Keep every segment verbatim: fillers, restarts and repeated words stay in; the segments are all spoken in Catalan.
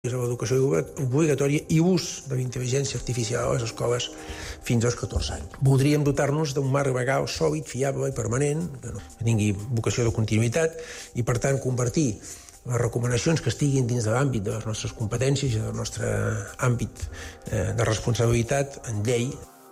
l'educació obligatòria i ús de la intel·ligència artificial a les escoles fins als catorze anys. Voldríem dotar-nos d'un marc legal sòlid, fiable i permanent, que no tingui vocació de continuïtat, i per tant convertir les recomanacions que estiguin dins de l'àmbit de les nostres competències i del nostre àmbit de responsabilitat en llei.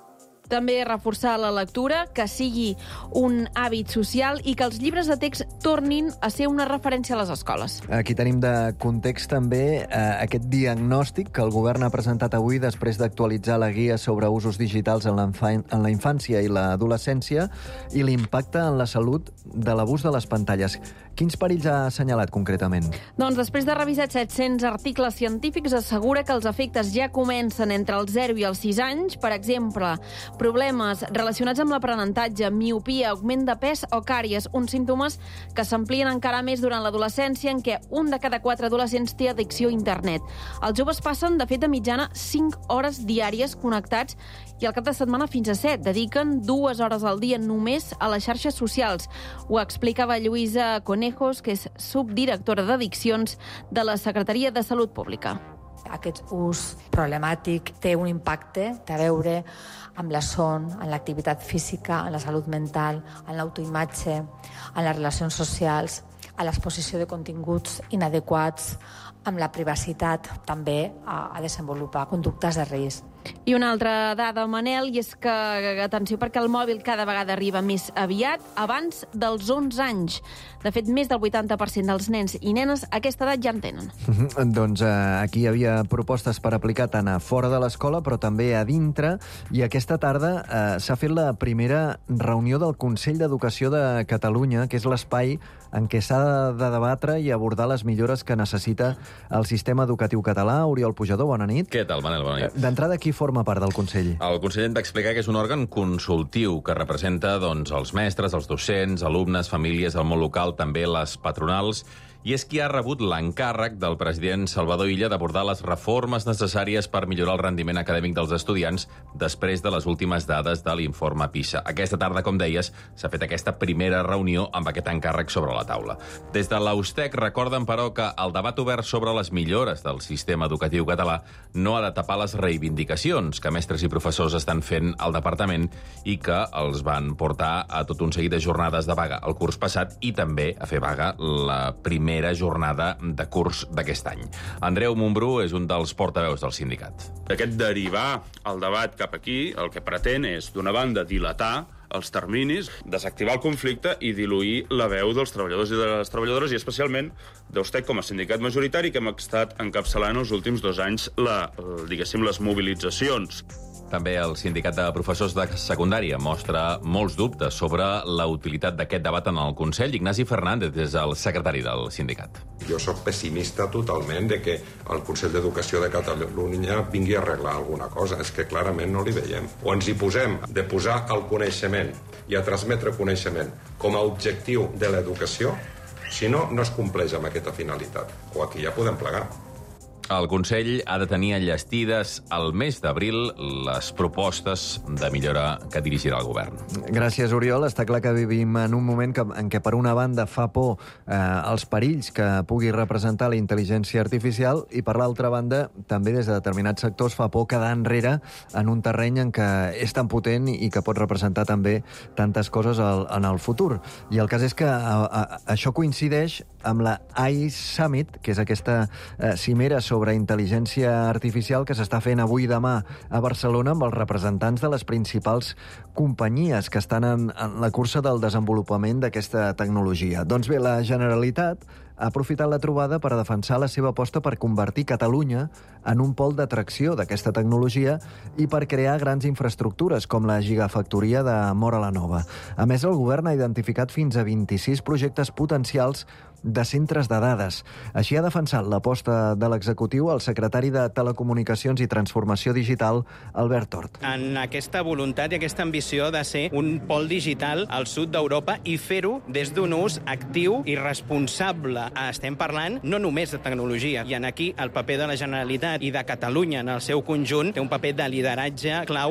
També reforçar la lectura, que sigui un hàbit social i que els llibres de text tornin a ser una referència a les escoles. Aquí tenim de context també eh, aquest diagnòstic que el govern ha presentat avui després d'actualitzar la guia sobre usos digitals en, en la infància i l'adolescència i l'impacte en la salut de l'abús de les pantalles. Quins perills ha assenyalat concretament? Doncs després de revisar set-cents articles científics assegura que els efectes ja comencen entre els zero i els sis anys. Per exemple, problemes relacionats amb l'aprenentatge, miopia, augment de pes o càries, uns símptomes que s'amplien encara més durant l'adolescència, en què un de cada quatre adolescents té addicció a internet. Els joves passen, de fet, de mitjana cinc hores diàries connectats i al cap de setmana fins a set. Dediquen dues hores al dia només a les xarxes socials. Ho explicava Lluïsa Conejos, que és subdirectora d'addiccions de la Secretaria de Salut Pública. Aquest ús problemàtic té un impacte, té a veure amb la son, amb l'activitat física, amb la salut mental, amb l'autoimatge, amb les relacions socials, a l'exposició de continguts inadequats, amb la privacitat, també a, a desenvolupar conductes de risc. I una altra dada, Manel, i és que, atenció, perquè el mòbil cada vegada arriba més aviat, abans dels onze anys. De fet, més del vuitanta per cent dels nens i nenes a aquesta edat ja en tenen. Doncs eh, aquí hi havia propostes per aplicar tant a fora de l'escola, però també a dintre, i aquesta tarda eh, s'ha fet la primera reunió del Consell d'Educació de Catalunya, que és l'espai en què s'ha de debatre i abordar les millores que necessita el sistema educatiu català. Oriol Pujador, bona nit. Què tal, Manel? Bona nit. D'entrada, qui forma part del Consell? El Consell hem d'explicar que és un òrgan consultiu que representa doncs, els mestres, els docents, alumnes, famílies, el món local, també les patronals, i és qui ha rebut l'encàrrec del president Salvador Illa d'abordar les reformes necessàries per millorar el rendiment acadèmic dels estudiants després de les últimes dades de l'informe PISA. Aquesta tarda, com deies, s'ha fet aquesta primera reunió amb aquest encàrrec sobre la taula. Des de l'Austec recorden, però, que el debat obert sobre les millores del sistema educatiu català no ha de tapar les reivindicacions que mestres i professors estan fent al departament i que els van portar a tot un seguit de jornades de vaga el curs passat i també a fer vaga la primera primera jornada de curs d'aquest any. Andreu Montbrú és un dels portaveus del sindicat. Aquest derivar el debat cap aquí el que pretén és, d'una banda, dilatar els terminis, desactivar el conflicte i diluir la veu dels treballadors i de les treballadores, i especialment d'Austec com a sindicat majoritari, que hem estat encapçalant els últims dos anys la, diguéssim, les mobilitzacions. També el sindicat de professors de secundària mostra molts dubtes sobre la utilitat d'aquest debat en el Consell. Ignasi Fernández és el secretari del sindicat. Jo sóc pessimista totalment de que el Consell d'Educació de Catalunya vingui a arreglar alguna cosa. És que clarament no li veiem. O ens hi posem de posar el coneixement i a transmetre coneixement com a objectiu de l'educació, si no, no es compleix amb aquesta finalitat. O aquí ja podem plegar. El Consell ha de tenir enllestides al mes d'abril les propostes de millora que dirigirà el govern. Gràcies, Oriol. Està clar que vivim en un moment que, en què, per una banda, fa por eh, els perills que pugui representar la intel·ligència artificial i, per l'altra banda, també des de determinats sectors fa por quedar enrere en un terreny en què és tan potent i que pot representar també tantes coses al, en el futur. I el cas és que a, a, això coincideix amb la A I Summit, que és aquesta eh, cimera sobre sobre intel·ligència artificial que s'està fent avui i demà a Barcelona amb els representants de les principals companyies que estan en, en la cursa del desenvolupament d'aquesta tecnologia. Doncs bé, la Generalitat ha aprofitat la trobada per a defensar la seva aposta per convertir Catalunya en un pol d'atracció d'aquesta tecnologia i per crear grans infraestructures com la gigafactoria de Móra la Nova. A més, el govern ha identificat fins a vint-i-sis projectes potencials de centres de dades. Així ha defensat l'aposta de l'executiu el secretari de Telecomunicacions i Transformació Digital, Albert Tort. En aquesta voluntat i aquesta ambició de ser un pol digital al sud d'Europa i fer-ho des d'un ús actiu i responsable. Estem parlant no només de tecnologia, i en aquí el paper de la Generalitat i de Catalunya en el seu conjunt té un paper de lideratge clau.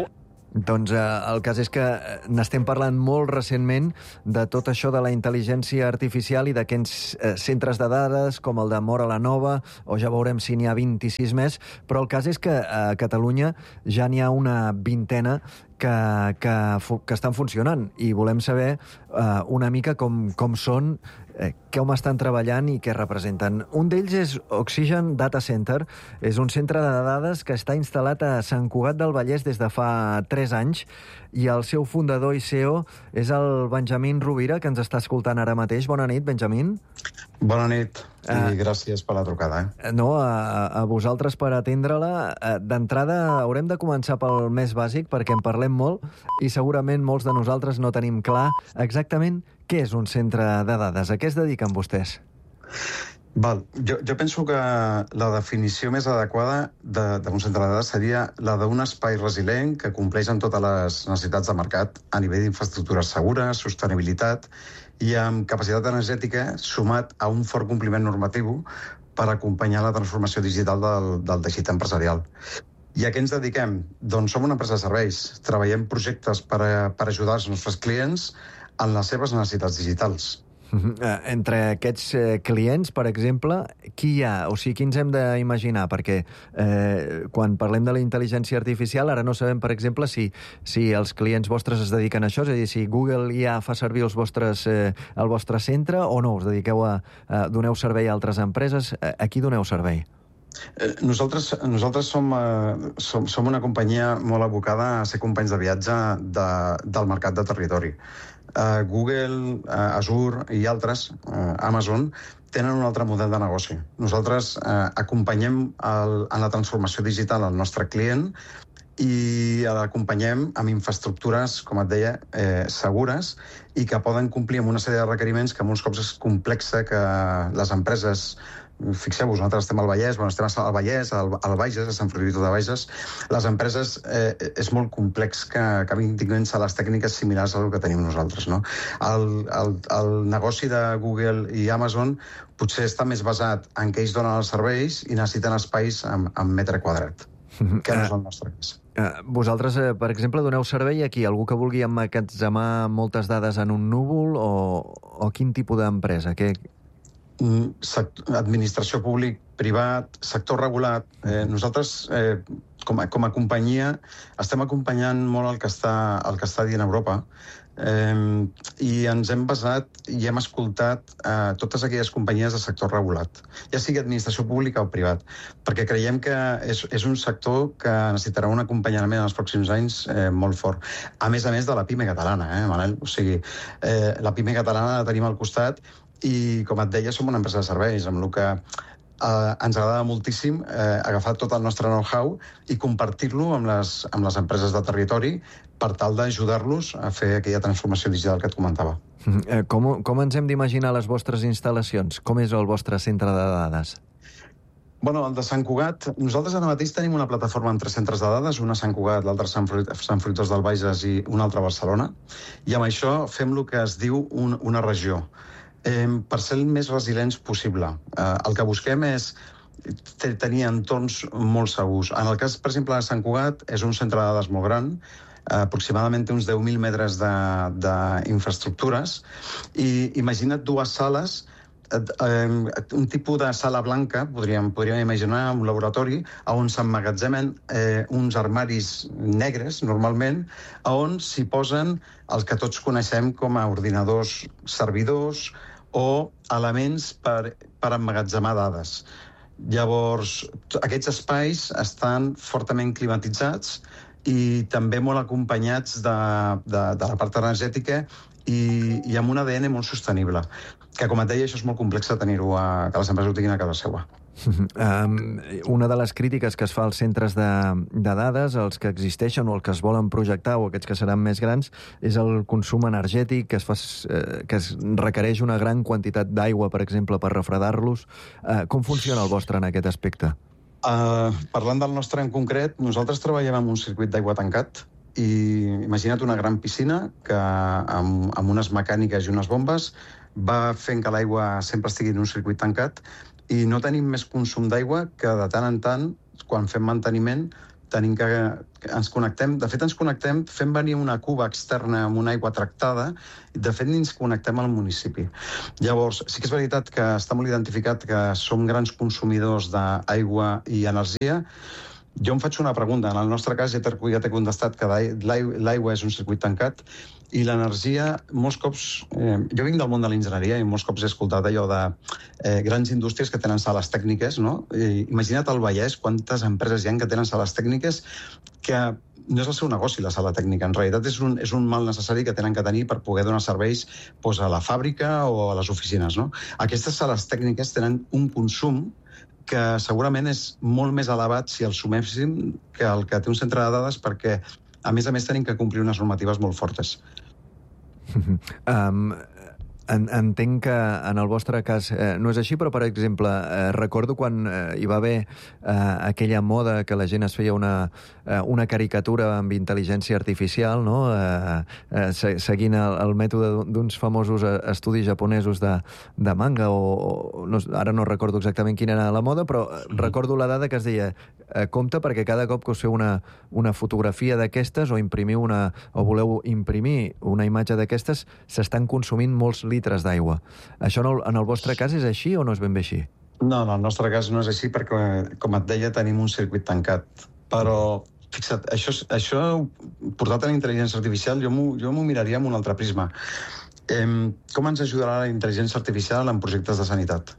Doncs eh, el cas és que n'estem parlant molt recentment de tot això de la intel·ligència artificial i d'aquests eh, centres de dades com el de Móra la Nova, o ja veurem si n'hi ha vint-i-sis més, però el cas és que a Catalunya ja n'hi ha una vintena que, que, que estan funcionant i volem saber eh, una mica com, com són, eh, com estan treballant i què representen. Un d'ells és Oxygen Data Center, és un centre de dades que està instal·lat a Sant Cugat del Vallès des de fa tres anys i el seu fundador i C E O és el Benjamín Rovira, que ens està escoltant ara mateix. Bona nit, Benjamín. Bona nit i uh, gràcies per la trucada. Eh? No, a, a vosaltres per atendre-la. D'entrada haurem de començar pel més bàsic perquè en parlem molt i segurament molts de nosaltres no tenim clar exactament què és un centre de dades. A què es dediquen vostès? Val. Jo, jo penso que la definició més adequada d'un centre de dades seria la d'un espai resilient que compleix amb totes les necessitats de mercat a nivell d'infraestructures segures, sostenibilitat i amb capacitat energètica sumat a un fort compliment normatiu per acompanyar la transformació digital del, del teixit empresarial. I a què ens dediquem? Doncs som una empresa de serveis. Treballem projectes per, a, per ajudar els nostres clients en les seves necessitats digitals. Uh, entre aquests uh, clients, per exemple, qui hi ha? O sigui, qui ens hem d'imaginar? Perquè eh, quan parlem de la intel·ligència artificial, ara no sabem, per exemple, si, si els clients vostres es dediquen a això, és a dir, si Google ja fa servir els vostres, eh, el vostre centre o no, us dediqueu a, a doneu servei a altres empreses. A, a qui doneu servei? Nosaltres, nosaltres som, uh, som, som una companyia molt abocada a ser companys de viatge de, del mercat de territori. Uh, Google, uh, Azure i altres, uh, Amazon, tenen un altre model de negoci. Nosaltres uh, acompanyem el, en la transformació digital al nostre client i l'acompanyem amb infraestructures, com et deia, eh, segures i que poden complir amb una sèrie de requeriments que molts cops és complexa que les empreses... Fixeu-vos, nosaltres estem al Vallès, bueno, estem al Vallès, al, al Bages, a Sant Feliu de Bages. Les empreses eh, és molt complex que acabin tinguent-se les tècniques similars al que tenim nosaltres. No? El, el, el negoci de Google i Amazon potser està més basat en que ells donen els serveis i necessiten espais en, en metre quadrat, que no és el nostre cas. Vosaltres, per exemple, doneu servei a qui? Algú que vulgui emmagatzemar moltes dades en un núvol o, o quin tipus d'empresa? Què... Administració públic, privat, sector regulat. Eh, nosaltres, eh, com, a, com a companyia, estem acompanyant molt el que està, el que està dient Europa eh, i ens hem basat i hem escoltat eh, totes aquelles companyies de sector regulat, ja sigui administració pública o privat, perquè creiem que és, és un sector que necessitarà un acompanyament en els pròxims anys eh, molt fort. A més a més de la PIME catalana, eh, Manel? O sigui, eh, la PIME catalana la tenim al costat i, com et deia, som una empresa de serveis, amb el que eh, ens agrada moltíssim eh, agafar tot el nostre know-how i compartir-lo amb les, amb les empreses de territori per tal d'ajudar-los a fer aquella transformació digital que et comentava. Eh, com, com ens hem d'imaginar les vostres instal·lacions? Com és el vostre centre de dades? Bueno, el de Sant Cugat, nosaltres ara mateix tenim una plataforma amb tres centres de dades, una a Sant Cugat, l'altra a Sant, Fruit, Sant Fruitós del Bages i una altra a Barcelona, i amb això fem el que es diu un, una regió. Eh, per ser el més resilients possible. Eh, el que busquem és tenir entorns molt segurs. En el cas, per exemple, de Sant Cugat, és un centre de dades molt gran, eh, aproximadament té uns deu mil metres d'infraestructures, i imagina't dues sales, eh, eh, un tipus de sala blanca, podríem, podríem imaginar un laboratori, on s'emmagatzemen eh, uns armaris negres, normalment, on s'hi posen els que tots coneixem com a ordinadors servidors o elements per, per emmagatzemar dades. Llavors, aquests espais estan fortament climatitzats i també molt acompanyats de, de, de la part energètica i, i amb un A D N molt sostenible, que, com et deia, això és molt complex de tenir-ho, a, que les empreses ho tinguin a casa seva. Um, una de les crítiques que es fa als centres de, de dades, els que existeixen o els que es volen projectar o aquests que seran més grans, és el consum energètic, que es, fa, eh, que es requereix una gran quantitat d'aigua, per exemple, per refredar-los. Uh, com funciona el vostre en aquest aspecte? Uh, parlant del nostre en concret, nosaltres treballem amb un circuit d'aigua tancat i imagina't una gran piscina que amb, amb unes mecàniques i unes bombes va fent que l'aigua sempre estigui en un circuit tancat i no tenim més consum d'aigua que de tant en tant, quan fem manteniment, tenim que... ens connectem, de fet ens connectem fent venir una cuba externa amb una aigua tractada, i de fet ni ens connectem al municipi. Llavors, sí que és veritat que està molt identificat que som grans consumidors d'aigua i energia. Jo em faig una pregunta. En el nostre cas ja t'he contestat que l'aigua és un circuit tancat i l'energia, molts cops... Eh, jo vinc del món de l'enginyeria i molts cops he escoltat allò de eh, grans indústries que tenen sales tècniques, no? I imagina't al Vallès quantes empreses hi ha que tenen sales tècniques que no és el seu negoci, la sala tècnica. En realitat és un, és un mal necessari que tenen que tenir per poder donar serveis doncs, a la fàbrica o a les oficines, no? Aquestes sales tècniques tenen un consum que segurament és molt més elevat si el suméssim que el que té un centre de dades, perquè, a més a més, tenim que complir unes normatives molt fortes. Um, en, entenc que en el vostre cas eh, no és així, però, per exemple, eh, recordo quan eh, hi va haver eh, aquella moda que la gent es feia una, eh, una caricatura amb intel·ligència artificial, no? eh, eh, seguint el, el mètode d'uns famosos estudis japonesos de, de manga, o, o no, ara no recordo exactament quina era la moda, però mm. recordo la dada que es deia eh, compte perquè cada cop que us feu una, una fotografia d'aquestes o imprimiu una, o voleu imprimir una imatge d'aquestes, s'estan consumint molts litres d'aigua. Això en el, en el vostre cas és així o no és ben bé així? No, en el nostre cas no és així perquè, com et deia, tenim un circuit tancat. Però, fixa't, això, això portat a la intel·ligència artificial, jo m'ho miraria amb un altre prisma. Eh, com ens ajudarà la intel·ligència artificial en projectes de sanitat?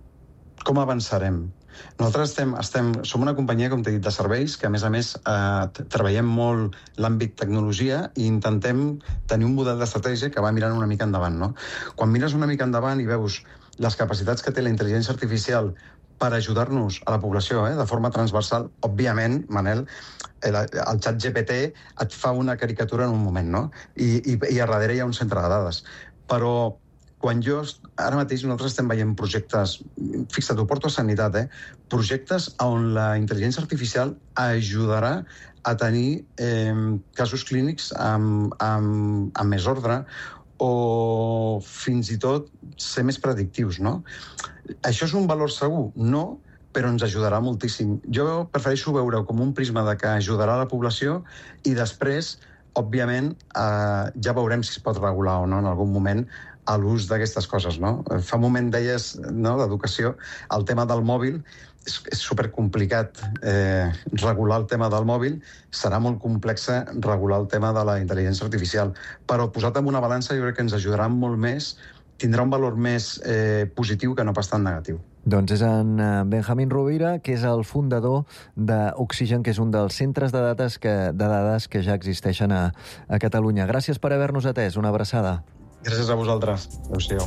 Com avançarem? Nosaltres estem, estem, som una companyia, com t'he dit, de serveis, que a més a més eh, treballem molt l'àmbit tecnologia i intentem tenir un model d'estratègia que va mirant una mica endavant, no? Quan mires una mica endavant i veus les capacitats que té la intel·ligència artificial per ajudar-nos a la població, eh, de forma transversal, òbviament, Manel, el, el xat G P T et fa una caricatura en un moment, no? I, i, i a darrere hi ha un centre de dades. Però quan jo, ara mateix nosaltres estem veient projectes, fixa't, ho porto a sanitat, eh? projectes on la intel·ligència artificial ajudarà a tenir eh, casos clínics amb, amb, amb més ordre o fins i tot ser més predictius, no? Això és un valor segur? No, però ens ajudarà moltíssim. Jo prefereixo veure-ho com un prisma de que ajudarà a la població i després, òbviament, eh, ja veurem si es pot regular o no en algun moment a l'ús d'aquestes coses, no? Fa un moment deies, no, d'educació, el tema del mòbil, és, és supercomplicat eh, regular el tema del mòbil, serà molt complex regular el tema de la intel·ligència artificial, però posat en una balança jo crec que ens ajudarà molt més, tindrà un valor més eh, positiu que no pas tan negatiu. Doncs és en Benjamín Rovira, que és el fundador d'Oxigen, que és un dels centres de dades que, de dades que ja existeixen a, a Catalunya. Gràcies per haver-nos atès. Una abraçada. Gràcies a vosaltres. Adéu-siau.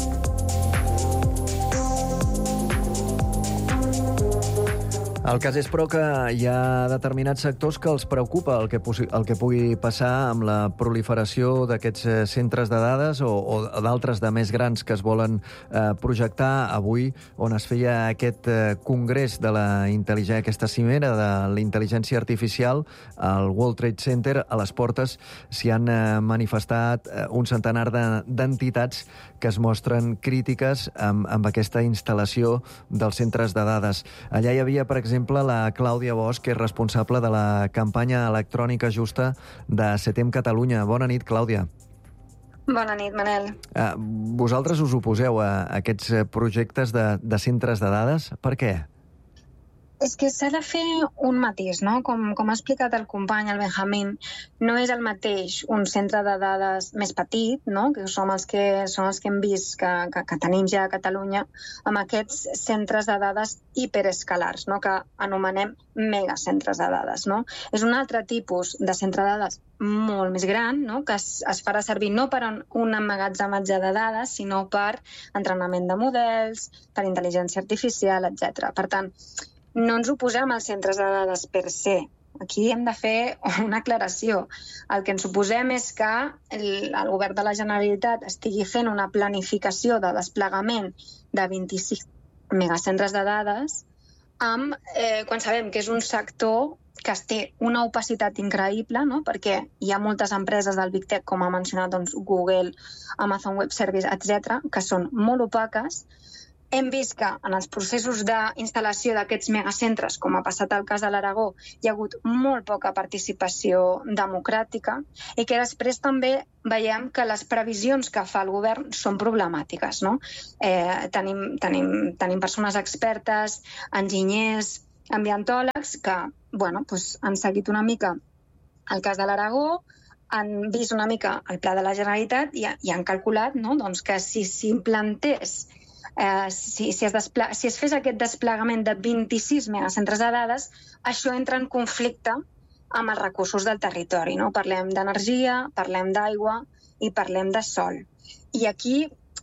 El cas és, però, que hi ha determinats sectors que els preocupa el que, el que pugui passar amb la proliferació d'aquests centres de dades o, o d'altres de més grans que es volen eh, projectar. Avui, on es feia aquest eh, congrés de la intel·ligència, aquesta cimera de la intel·ligència artificial, al World Trade Center, a les portes s'hi han eh, manifestat eh, un centenar d'entitats que es mostren crítiques amb, amb aquesta instal·lació dels centres de dades. Allà hi havia, per exemple, la Clàudia Bosch, que és responsable de la campanya electrònica justa de Setem Catalunya. Bona nit, Clàudia. Bona nit, Manel. Uh, vosaltres us oposeu a aquests projectes de, de centres de dades? Per què? És que s'ha de fer un matís, no? Com, com ha explicat el company, el Benjamín, no és el mateix un centre de dades més petit, no? Que som els que, són els que hem vist que, que, que tenim ja a Catalunya, amb aquests centres de dades hiperescalars, no? Que anomenem megacentres de dades, no? És un altre tipus de centre de dades molt més gran, no? Que es, es farà servir no per un emmagatzematge de dades, sinó per entrenament de models, per intel·ligència artificial, etcètera. Per tant, no ens oposem als centres de dades per se. Aquí hem de fer una aclaració. El que ens oposem és que el, el govern de la Generalitat estigui fent una planificació de desplegament de vint-i-cinc megacentres de dades amb, eh, quan sabem que és un sector que té una opacitat increïble, no? Perquè hi ha moltes empreses del Big Tech, com ha mencionat doncs, Google, Amazon Web Services, etcètera, que són molt opaques, Hem vist que en els processos d'instal·lació d'aquests megacentres, com ha passat al cas de l'Aragó, hi ha hagut molt poca participació democràtica i que després també veiem que les previsions que fa el govern són problemàtiques, no? Eh, tenim, tenim, tenim persones expertes, enginyers, ambientòlegs, que bueno, doncs han seguit una mica el cas de l'Aragó, han vist una mica el pla de la Generalitat i, i han calculat, no? doncs que si s'implantés, eh, si, si, es despla... si es fes aquest desplegament de vint-i-sis megacentres de dades, això entra en conflicte amb els recursos del territori. No? Parlem d'energia, parlem d'aigua i parlem de sol. I aquí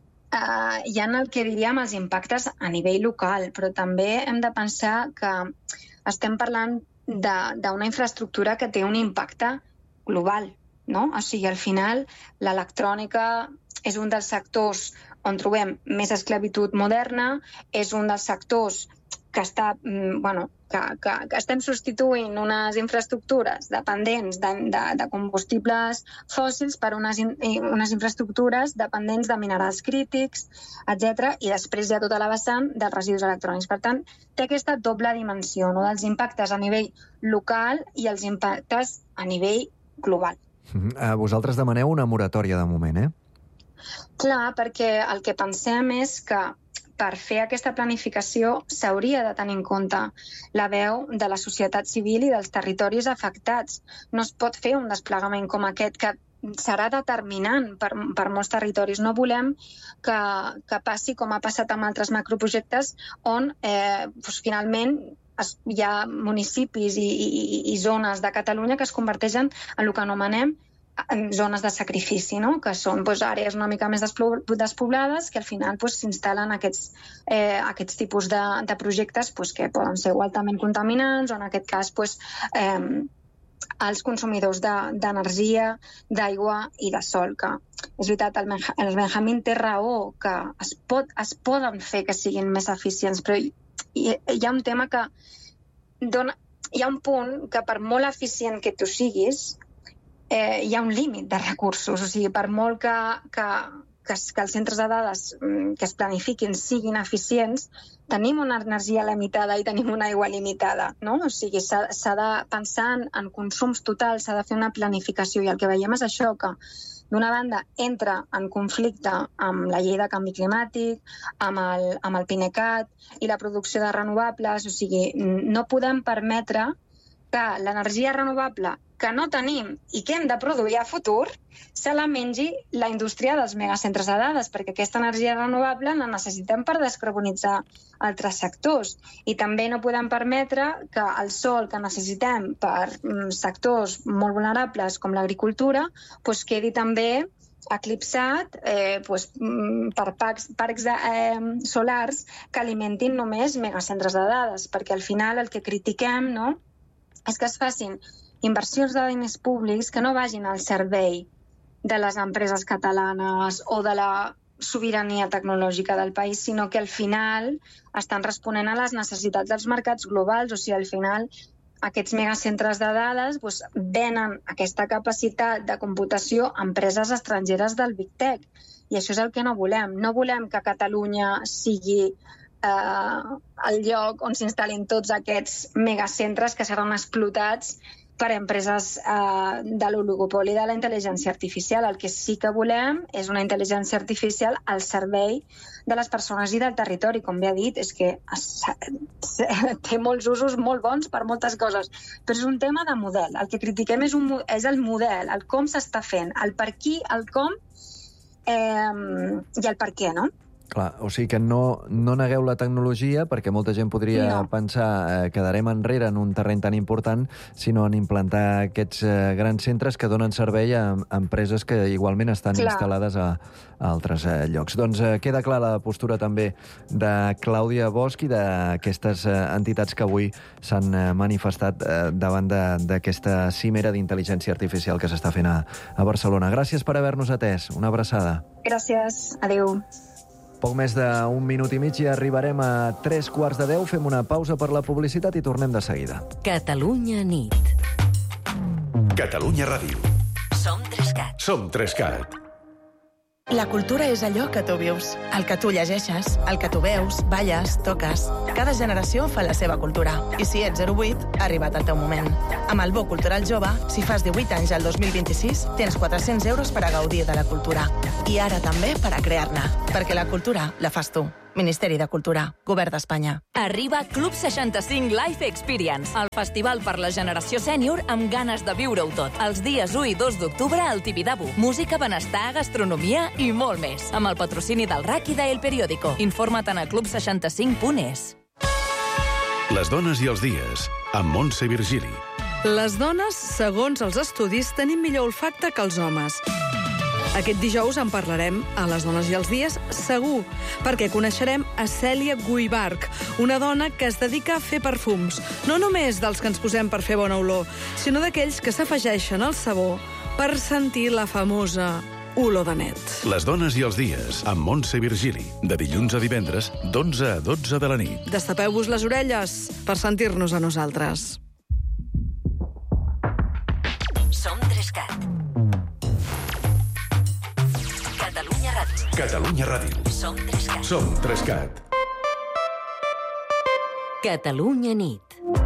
eh, hi ha el que diríem els impactes a nivell local, però també hem de pensar que estem parlant d'una infraestructura que té un impacte global. No? O sigui, al final, l'electrònica és un dels sectors on trobem més esclavitud moderna, és un dels sectors que, està, bueno, que, que, que estem substituint unes infraestructures dependents de, de, de combustibles fòssils per unes, in, unes infraestructures dependents de minerals crítics, etcètera. I després hi ha tota la vessant dels residus electrònics. Per tant, té aquesta doble dimensió, no? Dels impactes a nivell local i els impactes a nivell global. Uh, vosaltres demaneu una moratòria de moment, eh? Clar, perquè el que pensem és que per fer aquesta planificació s'hauria de tenir en compte la veu de la societat civil i dels territoris afectats. No es pot fer un desplegament com aquest que serà determinant per, per molts territoris. No volem que, que passi com ha passat amb altres macroprojectes on eh, doncs, finalment hi ha municipis i, i, i zones de Catalunya que es converteixen en el que anomenem zones de sacrifici, no? Que són doncs, àrees una mica més despoblades que al final doncs, s'instal·len aquests, eh, aquests tipus de, de projectes doncs, que poden ser altament contaminants o en aquest cas doncs, eh, els consumidors d'energia, de, d'aigua i de sol. Que és veritat, el, el Benjamín té raó que es, pot, es poden fer que siguin més eficients, però hi, hi ha un tema que dona, hi ha un punt que per molt eficient que tu siguis, eh, hi ha un límit de recursos. O sigui, per molt que, que, que, que els centres de dades que es planifiquin siguin eficients, tenim una energia limitada i tenim una aigua limitada, no? O sigui, s'ha de pensar en consums totals, s'ha de fer una planificació, i el que veiem és això, que d'una banda entra en conflicte amb la llei de canvi climàtic, amb el, amb el PINECAT i la producció de renovables. O sigui, no podem permetre que l'energia renovable que no tenim i que hem de produir a futur se la mengi la indústria dels megacentres de dades, perquè aquesta energia renovable la necessitem per descarbonitzar altres sectors. I també no podem permetre que el sol que necessitem per sectors molt vulnerables com l'agricultura pues, quedi també eclipsat eh, pues, per parcs, parcs de, eh, solars que alimentin només megacentres de dades, perquè al final el que critiquem, no?, és que es facin inversions de diners públics que no vagin al servei de les empreses catalanes o de la sobirania tecnològica del país, sinó que al final estan responent a les necessitats dels mercats globals. O sigui, al final aquests megacentres de dades doncs, venen aquesta capacitat de computació a empreses estrangeres del Big Tech. I això és el que no volem. No volem que Catalunya sigui eh, el lloc on s'instal·lin tots aquests megacentres que seran explotats per empreses eh, de l'oligopoli de la intel·ligència artificial. El que sí que volem és una intel·ligència artificial al servei de les persones i del territori. Com bé ha dit, és que es, es, té molts usos molt bons per moltes coses, però és un tema de model. El que critiquem és, un, és el model, el com s'està fent, el per qui, el com eh, i el per què, no? Clar, o sigui que no, no negueu la tecnologia, perquè molta gent podria no. pensar eh, quedarem enrere en un terreny tan important, sinó en implantar aquests eh, grans centres que donen servei a, a empreses que igualment estan Clar. instal·lades a, a altres eh, llocs. Doncs eh, queda clar la postura també de Clàudia Bosch i d'aquestes eh, entitats que avui s'han eh, manifestat eh, davant d'aquesta cimera d'intel·ligència artificial que s'està fent a, a Barcelona. Gràcies per haver-nos atès. Una abraçada. Gràcies. Adéu. Poc més d'un minut i mig i arribarem a tres quarts de deu. Fem una pausa per la publicitat i tornem de seguida. Catalunya nit. Catalunya Ràdio. Som Trescat. Som Trescat. La cultura és allò que tu vius, el que tu llegeixes, el que tu veus, balles, toques. Cada generació fa la seva cultura. I si ets zero vuit, ha arribat el teu moment. Amb el Bo Cultural Jove, si fas divuit anys al dos mil vint-i-sis, tens quatre-cents euros per a gaudir de la cultura. I ara també per a crear-ne. Perquè la cultura la fas tu. Ministeri de Cultura, Govern d'Espanya. Arriba Club seixanta-cinc Life Experience, el festival per la generació sènior amb ganes de viure-ho tot. Els dies u i dos d'octubre al Tibidabo. Música, benestar, gastronomia i molt més. Amb el patrocini del R A C i de El Periódico. Informa't a club seixanta cinc punt es. Les dones i els dies, amb Montse Virgili. Les dones, segons els estudis, tenim millor olfacte que els homes. Aquest dijous en parlarem a Les dones i els dies segur, perquè coneixerem a Cèlia Guibarch, una dona que es dedica a fer perfums, no només dels que ens posem per fer bona olor, sinó d'aquells que s'afegeixen al sabó per sentir la famosa olor de net. Les dones i els dies, amb Montse Virgili, de dilluns a divendres, d'onze a dotze de la nit. Destapeu-vos les orelles per sentir-nos a nosaltres. Som Trescat. Catalunya Ràdio. Catalunya Ràdio. Som Trescat. Som Trescat. Catalunya Nit.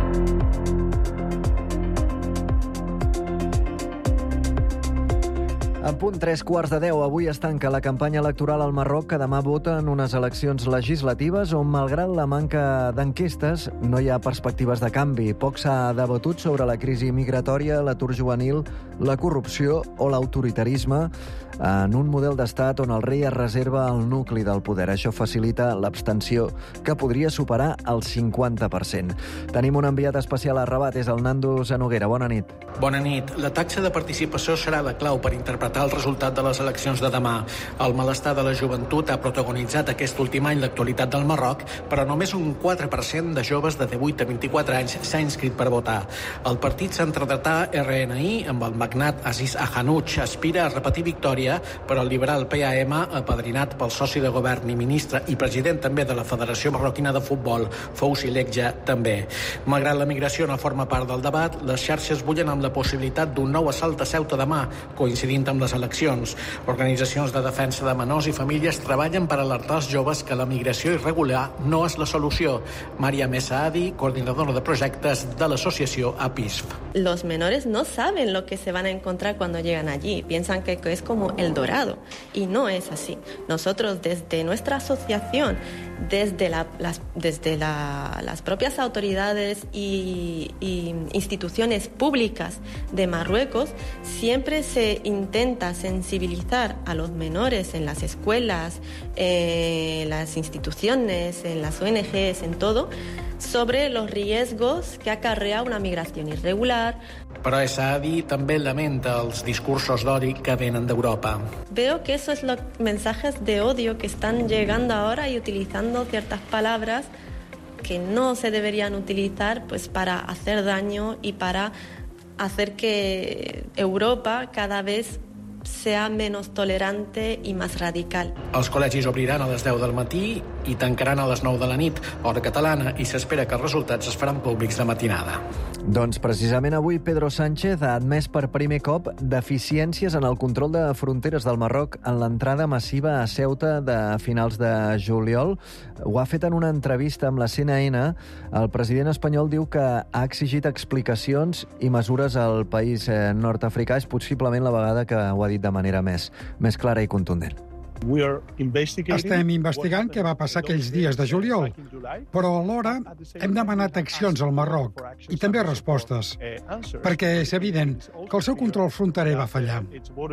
En punt tres quarts de deu, avui es tanca la campanya electoral al Marroc, que demà vota en unes eleccions legislatives on, malgrat la manca d'enquestes, no hi ha perspectives de canvi. Poc s'ha debatut sobre la crisi migratòria, l'atur juvenil, la corrupció o l'autoritarisme en un model d'estat on el rei es reserva el nucli del poder. Això facilita l'abstenció, que podria superar el cinquanta per cent. Tenim un enviat especial a Rabat, és el Nando Zanoguera. Bona nit. Bona nit. La taxa de participació serà la clau per interpretar el resultat de les eleccions de demà. El malestar de la joventut ha protagonitzat aquest últim any l'actualitat del Marroc, però només un quatre per cent de joves de divuit a vint-i-quatre anys s'ha inscrit per votar. El partit centredretà R N I, amb el magnat Aziz Ahanouch, aspira a repetir victòria, però el liberal P A M, apadrinat pel soci de govern i ministre i president també de la Federació Marroquina de Futbol, Fouzi Lekja, també. Malgrat la migració no forma part del debat, les xarxes bullen amb la possibilitat d'un nou assalt a Ceuta demà, coincidint amb les eleccions. Organitzacions de defensa de menors i famílies treballen per alertar els joves que la migració irregular no és la solució. Maria Mesaadi, coordinadora de projectes de l'associació A P I S F. Los menores no saben lo que se van a encontrar cuando llegan allí. Piensan que es como el Dorado, y no es así. Nosotros, desde nuestra asociación, desde, la, las, desde la, las propias autoridades y, y instituciones públicas de Marruecos, siempre se intenta sensibilizar a los menores en las escuelas, en las instituciones, en las O N Ges, en todo, sobre los riesgos que acarrea una migración irregular. Però Saadi també lamenta els discursos d'odi que venen d'Europa. Veo que eso es los mensajes de odio que están llegando ahora y utilizando ciertas palabras que no se deberían utilizar, pues, para hacer daño y para hacer que Europa cada vez sea menos tolerante i més radical. Els col·legis obriran a les deu del matí i tancaran a les nou de la nit, hora catalana, i s'espera que els resultats es faran públics de matinada. Doncs precisament avui Pedro Sánchez ha admès per primer cop deficiències en el control de fronteres del Marroc en l'entrada massiva a Ceuta de finals de juliol. Ho ha fet en una entrevista amb la C N N. El president espanyol diu que ha exigit explicacions i mesures al país nord-africà. És possiblement la vegada que ho ha dit de manera més, més clara i contundent. Estem investigant què va passar aquells dies de juliol, però alhora hem demanat accions al Marroc i també respostes, perquè és evident que el seu control fronterer va fallar.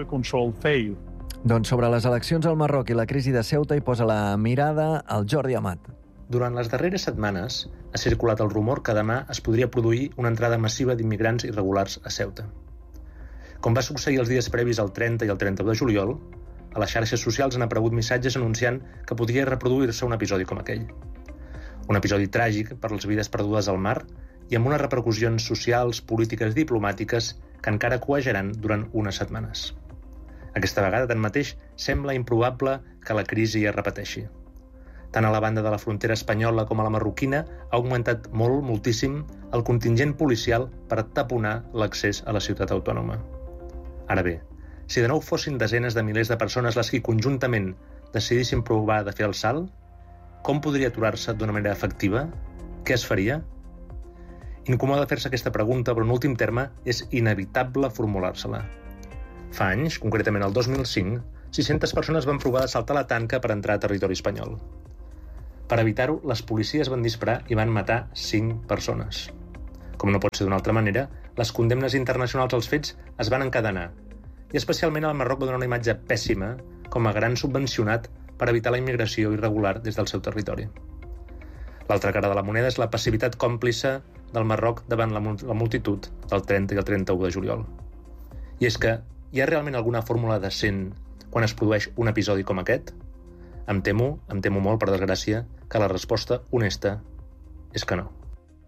Doncs sobre les eleccions al Marroc i la crisi de Ceuta hi posa la mirada el Jordi Amat. Durant les darreres setmanes ha circulat el rumor que demà es podria produir una entrada massiva d'immigrants irregulars a Ceuta. Com va succeir els dies previs al trenta i al trenta-u de juliol, a les xarxes socials han aparegut missatges anunciant que podria reproduir-se un episodi com aquell. Un episodi tràgic per les vides perdudes al mar i amb unes repercussions socials, polítiques i diplomàtiques que encara cuejaran durant unes setmanes. Aquesta vegada, tanmateix, sembla improbable que la crisi es repeteixi. Tant a la banda de la frontera espanyola com a la marroquina ha augmentat molt, moltíssim, el contingent policial per taponar l'accés a la ciutat autònoma. Ara bé, Si de nou fossin desenes de milers de persones les que conjuntament decidissin provar de fer el salt, com podria aturar-se d'una manera efectiva? Què es faria? Incomoda fer-se aquesta pregunta, però en últim terme és inevitable formular-se-la. Fa anys, concretament el dos mil cinc, sis-centes persones van provar de saltar la tanca per entrar a territori espanyol. Per evitar-ho, les policies van disparar i van matar cinc persones. Com no pot ser d'una altra manera, les condemnes internacionals als fets es van encadenar, i especialment el Marroc va donar una imatge pèssima com a gran subvencionat per evitar la immigració irregular des del seu territori. L'altra cara de la moneda és la passivitat còmplice del Marroc davant la multitud del trenta i el trenta-u de juliol. I és que hi ha realment alguna fórmula decent quan es produeix un episodi com aquest? Em temo, em temo molt, per desgràcia, que la resposta honesta és que no.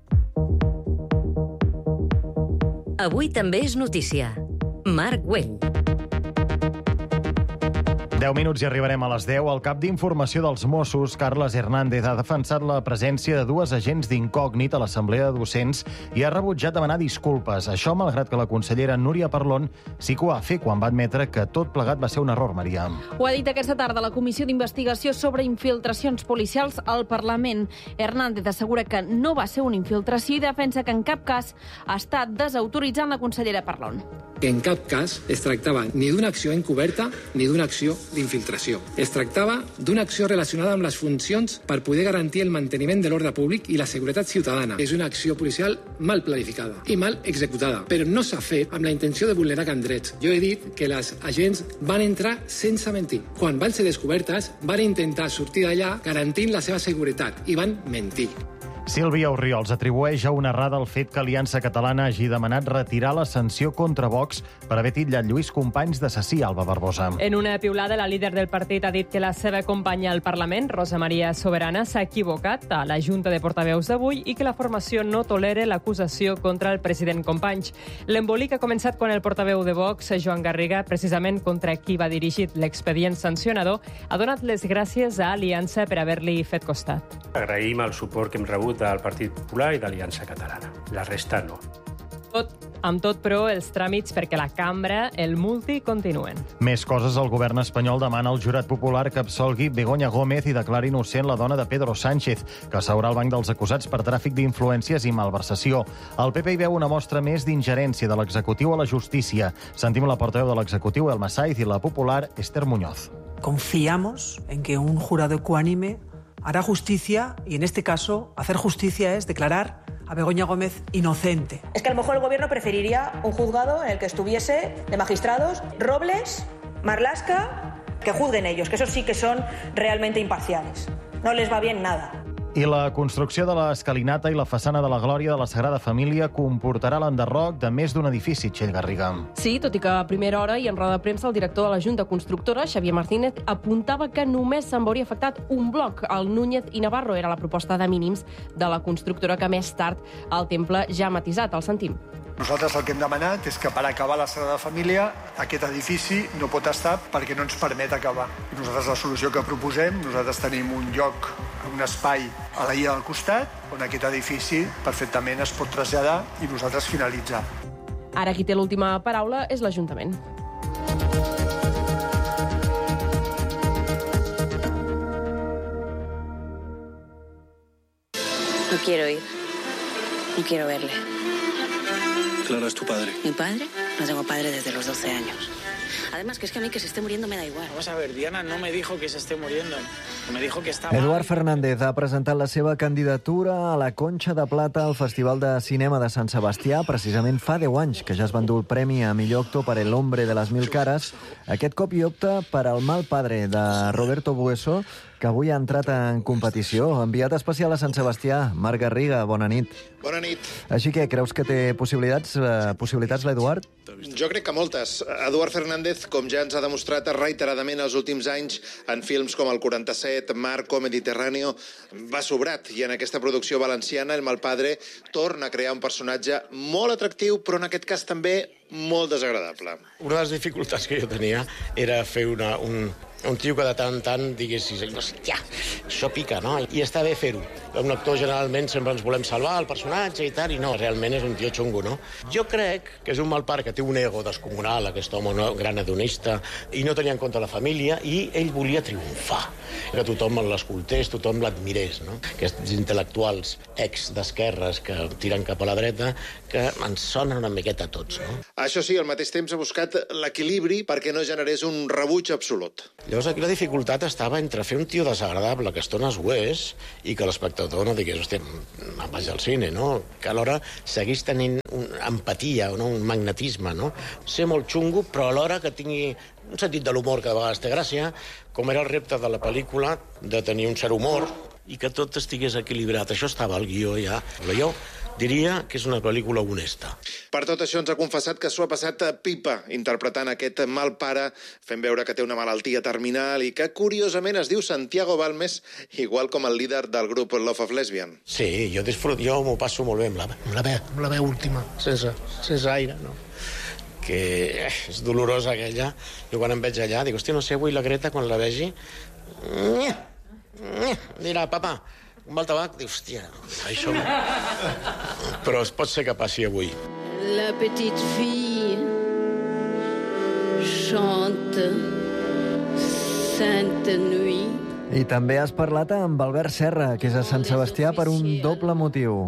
Avui també és notícia. Marc Güell. deu minuts i arribarem a les deu. El cap d'Informació dels Mossos, Carles Hernández, ha defensat la presència de dues agents d'incògnit a l'Assemblea de Docents i ha rebutjat demanar disculpes. Això malgrat que la consellera Núria Parlon sí que ho va fer quan va admetre que tot plegat va ser un error, Maria. Ho ha dit aquesta tarda la Comissió d'Investigació sobre Infiltracions Policials al Parlament. Hernández assegura que no va ser una infiltració i defensa que en cap cas ha estat desautoritzant la consellera Parlon. Que en cap cas es tractava ni d'una acció encoberta ni d'una acció d'infiltració. Es tractava d'una acció relacionada amb les funcions per poder garantir el manteniment de l'ordre públic i la seguretat ciutadana. És una acció policial mal planificada i mal executada, però no s'ha fet amb la intenció de vulnerar cap drets. Jo he dit que les agents van entrar sense mentir. Quan van ser descobertes, van intentar sortir d'allà garantint la seva seguretat i van mentir. Sílvia Orriols atribueix a una errada el fet que Aliança Catalana hagi demanat retirar la sanció contra Vox per haver titllat Lluís Companys d'assassí, Alba Barbosa. En una piulada, la líder del partit ha dit que la seva companya al Parlament, Rosa Maria Soberana, s'ha equivocat a la Junta de Portaveus d'avui i que la formació no tolera l'acusació contra el president Companys. L'embolic ha començat quan el portaveu de Vox, Joan Garriga, precisament contra qui va dirigit l'expedient sancionador, ha donat les gràcies a Aliança per haver-li fet costat. Agraïm el suport que hem rebut del Partit Popular i d'Aliança Catalana. La resta no. Tot, amb tot, però, els tràmits perquè la cambra el multi continuen. Més coses. El govern espanyol demana al jurat popular que absolgui Begoña Gómez i declari innocent la dona de Pedro Sánchez, que asseurà al banc dels acusats per tràfic d'influències i malversació. El P P hi veu una mostra més d'ingerència de l'executiu a la justícia. Sentim la portaveu de l'executiu, Elma Saiz, i la popular, Esther Muñoz. Confiamos en que un jurado ecuánime hará justicia y, en este caso, hacer justicia es declarar a Begoña Gómez inocente. Es que a lo mejor el gobierno preferiría un juzgado en el que estuviese de magistrados Robles, Marlaska, que juzguen ellos, que esos sí que son realmente imparciales. No les va bien nada. I la construcció de l'escalinata i la façana de la Glòria de la Sagrada Família comportarà l'enderroc de més d'un edifici, Txell Garriga. Sí, tot i que a primera hora i en roda de premsa el director de la Junta Constructora, Xavier Martínez, apuntava que només se'n veuria afectat un bloc. El Núñez i Navarro era la proposta de mínims de la constructora que més tard el temple ja ha matisat. El sentim. Nosaltres el que hem demanat és que per acabar la Sagrada Família aquest edifici no pot estar perquè no ens permet acabar. I nosaltres la solució que proposem, nosaltres tenim un lloc, un espai a la illa del costat on aquest edifici perfectament es pot traslladar i nosaltres finalitzar. Ara qui té l'última paraula és l'Ajuntament. No quiero ir. No quiero verle. Clara es tu padre. ¿Mi padre? No tengo padre desde los doce años. Además, que es que a mí que se esté muriendo me da igual. Vamos a ver, Diana no me dijo que se esté muriendo. Me dijo que estaba... Eduard Fernández ha presentat la seva candidatura a la Conxa de Plata al Festival de Cinema de Sant Sebastià. Precisament fa deu anys que ja es va endur el premi a millor actor per El hombre de las mil caras. Aquest cop hi opta per El mal padre, de Roberto Bueso, que avui ha entrat en competició. Enviat especial a Sant Sebastià, Marc Garriga, bona nit. Bona nit. Així que creus que té possibilitats, eh, possibilitats l'Eduard? Jo crec que moltes. Eduard Fernández, com ja ens ha demostrat reiteradament els últims anys en films com El quaranta-set, Marco, Mediterráneo, va sobrat. I en aquesta producció valenciana, El mal padre, torna a crear un personatge molt atractiu, però en aquest cas també molt desagradable. Una de les dificultats que jo tenia era fer una, un, un tio que de tant en tant diguessis, hòstia, això pica, no? I està bé fer-ho. Un actor generalment sempre ens volem salvar el personatge i tal, i no, realment és un tio xungo, no? Jo crec que és un mal pare que té un ego descomunal, aquest home, no? Gran hedonista, i no tenia en compte la família, i ell volia triomfar, que tothom l'escoltés, tothom l'admirés, no? Aquests intel·lectuals ex d'esquerres que tiren cap a la dreta, que ens sonen una miqueta a tots, no? Això sí, al mateix temps ha buscat l'equilibri perquè no generés un rebuig absolut. Llavors aquí la dificultat estava entre fer un tio desagradable que a estones ho és i que l'espectador no digués, hòstia, me'n vaig al cine, no? Que alhora seguís tenint una empatia, no? Un magnetisme, no? Ser molt xungo, però alhora que tingui un sentit de l'humor que de vegades té gràcia, com era el repte de la pel·lícula, de tenir un cert humor i que tot estigués equilibrat. Això estava al guió ja. Però jo diria que és una pel·lícula honesta. Per tot això ens ha confessat que s'ho ha passat a pipa interpretant aquest mal pare, fent veure que té una malaltia terminal i que, curiosament, es diu Santiago Balmes, igual com el líder del grup Love of Lesbian. Sí, jo disfruto, jo m'ho passo molt bé amb la, amb la, veu, amb la veu última, sense, sense aire, no? Que eh, és dolorosa aquella. Jo quan em veig allà dic, hòstia, no sé, avui la Greta, quan la vegi, dirà, papa, un mal tabac, diu, hòstia, això... Però es pot ser que passi avui. La petite fille chante Sainte Nuit. I també has parlat amb Albert Serra, que és a Sant Sebastià per un doble motiu.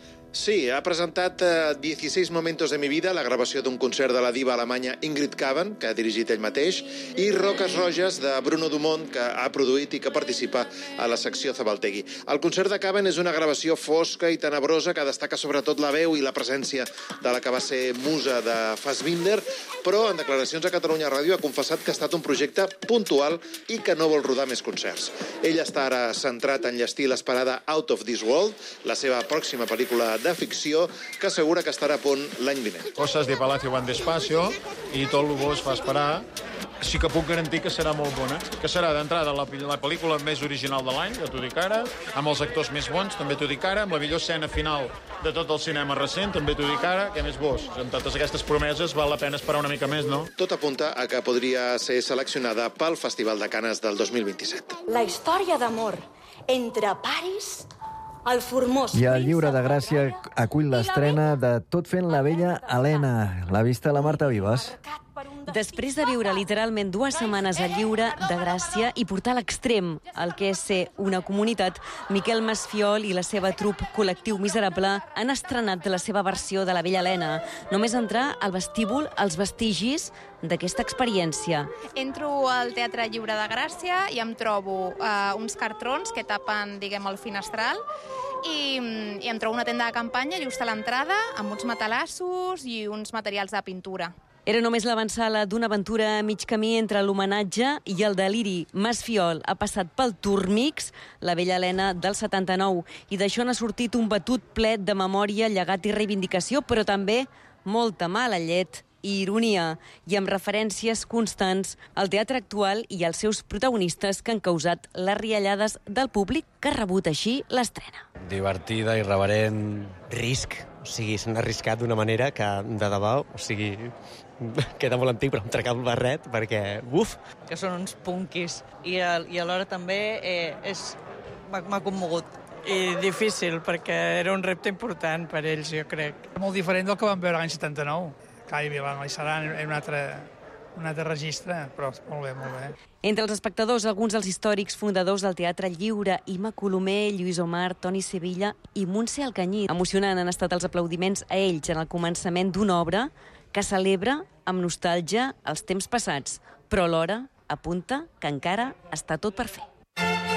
Sí, ha presentat eh, dieciséis momentos de mi vida, la gravació d'un concert de la diva alemanya Ingrid Cavan, que ha dirigit ell mateix, i Roques Roges, de Bruno Dumont, que ha produït i que participa a la secció Zabaltegui. El concert de Cavan és una gravació fosca i tenebrosa que destaca sobretot la veu i la presència de la que va ser musa de Fassbinder, però en declaracions a Catalunya Ràdio ha confessat que ha estat un projecte puntual i que no vol rodar més concerts. Ell està ara centrat en llestir l'esperada Out of This World, la seva pròxima pel·lícula de ficció, que assegura que estarà a punt l'any vinent. Coses de Palacio van despacio i tot el bo es fa esperar. Sí que puc garantir que serà molt bona, que serà d'entrada la, la pel·lícula més original de l'any, ja t'ho dic ara, amb els actors més bons, també t'ho dic ara, amb la millor escena final de tot el cinema recent, també t'ho dic ara, què més vos? Amb totes aquestes promeses val la pena esperar una mica més, no? Tot apunta a que podria ser seleccionada pel Festival de Canes del dos mil vint-i-set. La història d'amor entre Paris, el formós... I el Lliure de Gràcia acull l'estrena de Tot fent la vella Helena. L'ha vista la Marta Vives. Després de viure literalment dues setmanes al Lliure de Gràcia i portar a l'extrem el que és ser una comunitat, Miquel Masfiol i la seva trup Col·lectiu Miserable han estrenat la seva versió de la Vella Helena. Només entrar al vestíbul els vestigis d'aquesta experiència. Entro al Teatre Lliure de Gràcia i em trobo eh, uns cartrons que tapen, diguem, el finestral i, i em trobo una tenda de campanya just a l'entrada amb uns matalassos i uns materials de pintura. Era només l'avançala d'una aventura a mig camí entre l'homenatge i el deliri. Masfiol ha passat pel Turmix, la Vella Helena del setanta-nou, i d'això n'ha sortit un batut ple de memòria, llegat i reivindicació, però també molta mala llet i ironia, i amb referències constants al teatre actual i als seus protagonistes que han causat les riallades del públic que ha rebut així l'estrena. Divertida, irreverent, risc. O sigui, s'han arriscat d'una manera que de debò, o sigui, queda molt antic, però em trec el barret perquè, uf! Que són uns punquis i, a, i alhora també eh, és m'ha commogut. I difícil, perquè era un repte important per ells, jo crec. Molt diferent del que vam veure l'any setanta-nou. Clar, hi serà en un altre, un altre registre, però molt bé, molt bé. Entre els espectadors, alguns dels històrics fundadors del Teatre Lliure, Ima Colomer, Lluís Omar, Toni Sevilla i Montse Alcanyí. Emocionant han estat els aplaudiments a ells en el començament d'una obra que celebra amb nostàlgia els temps passats, però alhora apunta que encara està tot per fer.